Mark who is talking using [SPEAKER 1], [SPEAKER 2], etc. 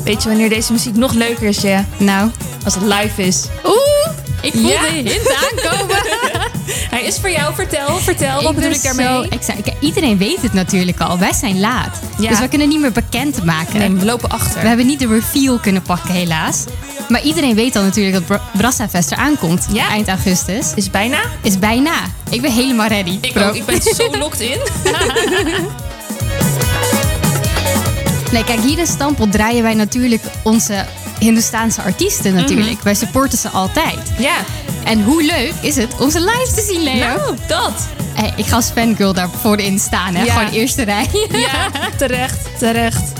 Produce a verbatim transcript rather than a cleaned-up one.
[SPEAKER 1] Weet je wanneer deze muziek nog leuker is, ja?
[SPEAKER 2] Nou,
[SPEAKER 1] Als het live is.
[SPEAKER 2] oeh, ik voel
[SPEAKER 1] Ja.
[SPEAKER 2] de hint aankomen.
[SPEAKER 1] Hij is voor jou. Vertel, vertel. Wat bedoel
[SPEAKER 2] ben
[SPEAKER 1] ik daarmee?
[SPEAKER 2] zo excited. Kijk, iedereen weet het natuurlijk al. Wij zijn laat.
[SPEAKER 1] Ja.
[SPEAKER 2] Dus we kunnen niet meer bekend maken.
[SPEAKER 1] Nee, we lopen achter.
[SPEAKER 2] We hebben niet de reveal kunnen pakken, helaas. Maar iedereen weet al natuurlijk dat Bra- Brassafest eraan komt.
[SPEAKER 1] Ja.
[SPEAKER 2] Eind augustus.
[SPEAKER 1] Is bijna?
[SPEAKER 2] Is bijna. Ik ben helemaal ready.
[SPEAKER 1] Ik
[SPEAKER 2] bro.
[SPEAKER 1] ook. Ik ben zo locked in.
[SPEAKER 2] Nee, kijk, hier in Stamppot draaien wij natuurlijk onze Hindoestaanse artiesten natuurlijk. Wij supporten ze altijd.
[SPEAKER 1] Ja.
[SPEAKER 2] En hoe leuk is het om ze live te zien, Leo?
[SPEAKER 1] Nou, dat.
[SPEAKER 2] Hey, ik ga als fangirl daar voorin staan, hè?
[SPEAKER 1] Ja.
[SPEAKER 2] Gewoon eerste rij.
[SPEAKER 1] Ja, terecht, terecht.